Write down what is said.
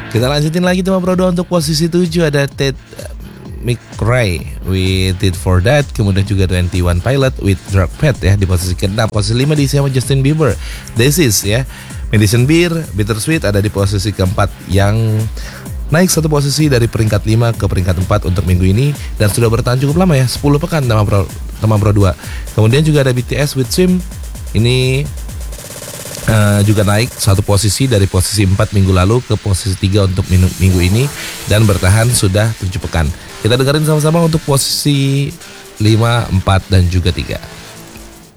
Kita lanjutin lagi tema Pro 2 untuk posisi 7 ada Ted McRae with It For That. Kemudian juga 21 Pilot with Drug Pet ya di posisi ke-6. Posisi 5 diisi sama Justin Bieber, This Is ya. Medicine Beer, Bittersweet ada di posisi ke-4 yang naik satu posisi dari peringkat 5 ke peringkat 4 untuk minggu ini. Dan sudah bertahan cukup lama ya, 10 pekan tema Pro 2. Kemudian juga ada BTS with Swim. Ini juga naik satu posisi dari posisi 4 minggu lalu ke posisi 3 untuk minggu ini. Dan bertahan sudah 7 pekan. Kita dengerin sama-sama untuk posisi 5, 4 dan juga 3.